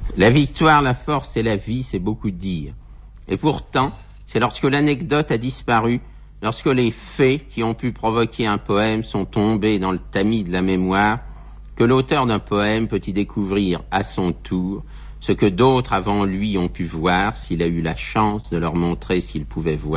La victoire, la force et la vie, c'est beaucoup dire. Et pourtant, c'est lorsque l'anecdote a disparu, lorsque les faits qui ont pu provoquer un poème sont tombés dans le tamis de la mémoire, que l'auteur d'un poème peut y découvrir à son tour ce que d'autres avant lui ont pu voir, s'il a eu la chance de leur montrer ce qu'ils pouvaient voir.